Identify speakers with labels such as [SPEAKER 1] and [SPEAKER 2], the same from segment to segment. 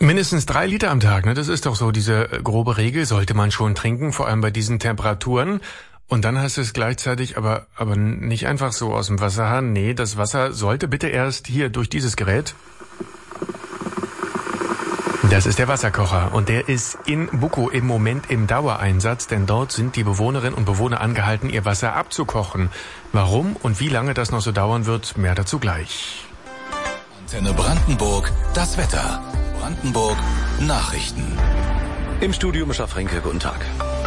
[SPEAKER 1] Mindestens 3 Liter am Tag, ne? Das ist doch so diese grobe Regel, sollte man schon trinken, vor allem bei diesen Temperaturen. Und dann heißt es gleichzeitig, aber nicht einfach so aus dem Wasserhahn. Nee, das Wasser sollte bitte erst hier durch dieses Gerät. Das ist der Wasserkocher und der ist in Buko im Moment im Dauereinsatz, denn dort sind die Bewohnerinnen und Bewohner angehalten, ihr Wasser abzukochen. Warum und wie lange das noch so dauern wird, mehr dazu gleich.
[SPEAKER 2] Antenne Brandenburg, das Wetter. Brandenburg Nachrichten.
[SPEAKER 3] Im Studio Mischa Fränke, guten Tag.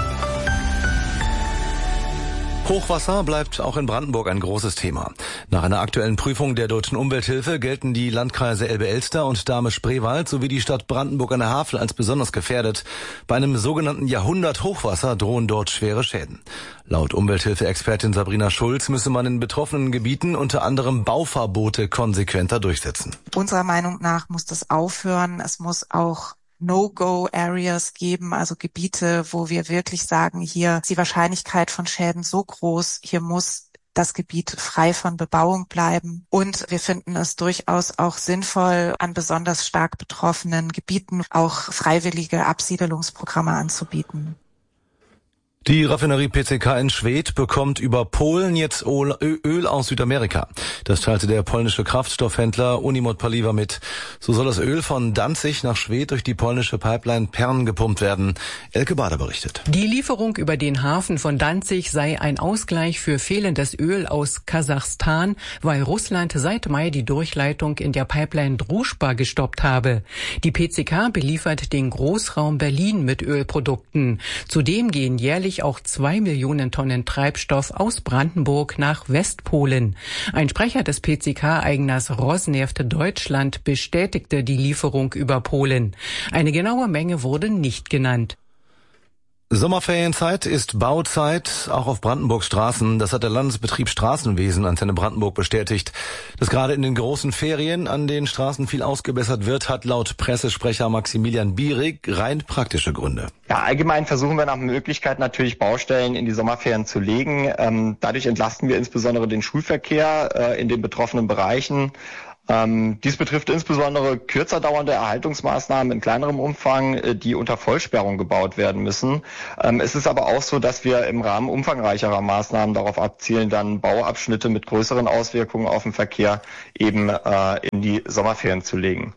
[SPEAKER 3] Hochwasser bleibt auch in Brandenburg ein großes Thema. Nach einer aktuellen Prüfung der Deutschen Umwelthilfe gelten die Landkreise Elbe-Elster und Dahme-Spreewald sowie die Stadt Brandenburg an der Havel als besonders gefährdet. Bei einem sogenannten Jahrhundert-Hochwasser drohen dort schwere Schäden. Laut Umwelthilfe-Expertin Sabrina Schulz müsse man in betroffenen Gebieten unter anderem Bauverbote konsequenter durchsetzen.
[SPEAKER 4] Unserer Meinung nach muss das aufhören. Es muss auch No-Go-Areas geben, also Gebiete, wo wir wirklich sagen, hier ist die Wahrscheinlichkeit von Schäden so groß, hier muss das Gebiet frei von Bebauung bleiben. Und wir finden es durchaus auch sinnvoll, an besonders stark betroffenen Gebieten auch freiwillige Absiedelungsprogramme anzubieten.
[SPEAKER 3] Die Raffinerie PCK in Schwedt bekommt über Polen jetzt Öl aus Südamerika. Das teilte der polnische Kraftstoffhändler Unimot Paliwa mit. So soll das Öl von Danzig nach Schwedt durch die polnische Pipeline Pern gepumpt werden. Elke Bader berichtet.
[SPEAKER 5] Die Lieferung über den Hafen von Danzig sei ein Ausgleich für fehlendes Öl aus Kasachstan, weil Russland seit Mai die Durchleitung in der Pipeline Druschba gestoppt habe. Die PCK beliefert den Großraum Berlin mit Ölprodukten. Zudem gehen jährlich auch 2 Millionen Tonnen Treibstoff aus Brandenburg nach Westpolen. Ein Sprecher des PCK-Eigners Rosneft Deutschland bestätigte die Lieferung über Polen. Eine genaue Menge wurde nicht genannt.
[SPEAKER 3] Sommerferienzeit ist Bauzeit, auch auf Brandenburgs Straßen. Das hat der Landesbetrieb Straßenwesen Antenne Brandenburg bestätigt. Dass gerade in den großen Ferien an den Straßen viel ausgebessert wird, hat laut Pressesprecher Maximilian Bierig rein praktische Gründe.
[SPEAKER 6] Ja, allgemein versuchen wir nach Möglichkeit natürlich Baustellen in die Sommerferien zu legen. Dadurch entlasten wir insbesondere den Schulverkehr in den betroffenen Bereichen. Dies betrifft insbesondere kürzer dauernde Erhaltungsmaßnahmen in kleinerem Umfang, die unter Vollsperrung gebaut werden müssen. Es ist aber auch so, dass wir im Rahmen umfangreicherer Maßnahmen darauf abzielen, dann Bauabschnitte mit größeren Auswirkungen auf den Verkehr eben in die Sommerferien zu legen.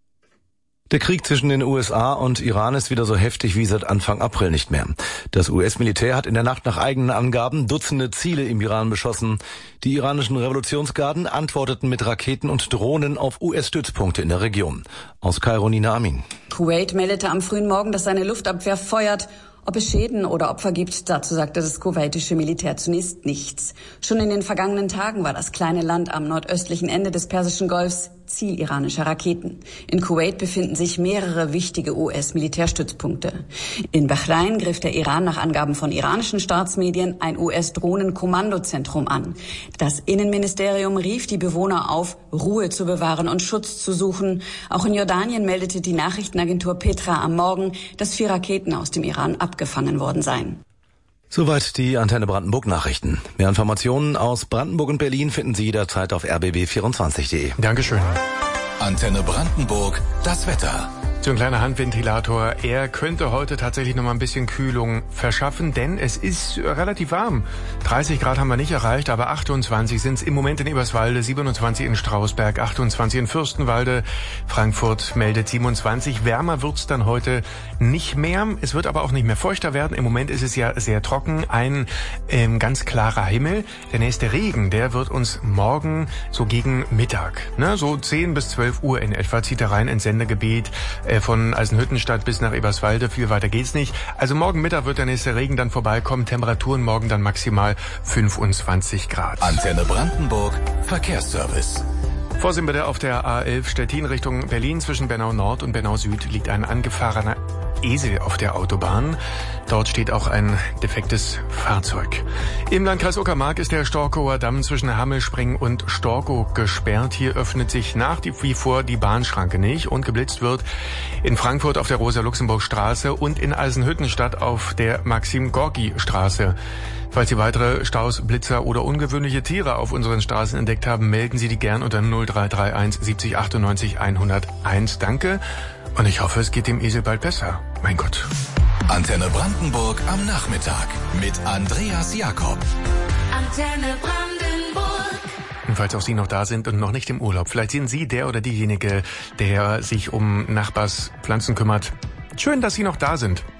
[SPEAKER 3] Der Krieg zwischen den USA und Iran ist wieder so heftig wie seit Anfang April nicht mehr. Das US-Militär hat in der Nacht nach eigenen Angaben Dutzende Ziele im Iran beschossen. Die iranischen Revolutionsgarden antworteten mit Raketen und Drohnen auf US-Stützpunkte in der Region. Aus Kairo Nina Amin.
[SPEAKER 7] Kuwait meldete am frühen Morgen, dass seine Luftabwehr feuert. Ob es Schäden oder Opfer gibt, dazu sagte das kuwaitische Militär zunächst nichts. Schon in den vergangenen Tagen war das kleine Land am nordöstlichen Ende des Persischen Golfs Ziel iranischer Raketen. In Kuwait befinden sich mehrere wichtige US-Militärstützpunkte. In Bahrain griff der Iran nach Angaben von iranischen Staatsmedien ein US-Drohnen-Kommandozentrum an. Das Innenministerium rief die Bewohner auf, Ruhe zu bewahren und Schutz zu suchen. Auch in Jordanien meldete die Nachrichtenagentur Petra am Morgen, dass 4 Raketen aus dem Iran abgefangen worden seien.
[SPEAKER 3] Soweit die Antenne Brandenburg Nachrichten. Mehr Informationen aus Brandenburg und Berlin finden Sie jederzeit auf rbb24.de.
[SPEAKER 1] Dankeschön.
[SPEAKER 2] Antenne Brandenburg, das Wetter.
[SPEAKER 1] So ein kleiner Handventilator. Er könnte heute tatsächlich noch mal ein bisschen Kühlung verschaffen, denn es ist relativ warm. 30 Grad haben wir nicht erreicht, aber 28 sind es im Moment in Eberswalde, 27 in Strausberg, 28 in Fürstenwalde. Frankfurt meldet 27. Wärmer wird's dann heute nicht mehr. Es wird aber auch nicht mehr feuchter werden. Im Moment ist es ja sehr trocken. Ein ganz klarer Himmel. Der nächste Regen, der wird uns morgen so gegen Mittag, ne, so 10 bis 12 Uhr in etwa, zieht er rein ins Sendegebiet von Eisenhüttenstadt bis nach Eberswalde. Viel weiter geht's nicht. Also morgen Mittag wird der nächste Regen dann vorbeikommen. Temperaturen morgen dann maximal 25 Grad.
[SPEAKER 2] Antenne Brandenburg, Verkehrsservice.
[SPEAKER 1] Vorsicht bitte auf der A11 Stettin Richtung Berlin. Zwischen Bernau Nord und Bernau Süd liegt ein angefahrener Esel auf der Autobahn. Dort steht auch ein defektes Fahrzeug. Im Landkreis Uckermark ist der Storkower Damm zwischen Hammelspringen und Storkow gesperrt. Hier öffnet sich nach wie vor die Bahnschranke nicht und geblitzt wird in Frankfurt auf der Rosa-Luxemburg-Straße und in Eisenhüttenstadt auf der Maxim-Gorki-Straße. Falls Sie weitere Staus, Blitzer oder ungewöhnliche Tiere auf unseren Straßen entdeckt haben, melden Sie die gern unter 0331 70 98 101. Danke. Und ich hoffe, es geht dem Esel bald besser. Mein Gott.
[SPEAKER 2] Antenne Brandenburg am Nachmittag mit Andreas Jakob.
[SPEAKER 8] Antenne Brandenburg.
[SPEAKER 1] Und falls auch Sie noch da sind und noch nicht im Urlaub, vielleicht sind Sie der oder diejenige, der sich um Nachbars Pflanzen kümmert. Schön, dass Sie noch da sind.